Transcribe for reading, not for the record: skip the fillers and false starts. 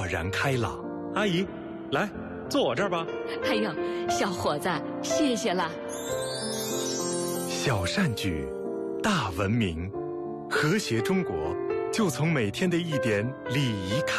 然开朗。阿姨，来坐我这儿吧。 哎呦，小伙子，谢谢了。 小善举，大文明，和谐中国就从每天的一点礼仪开始。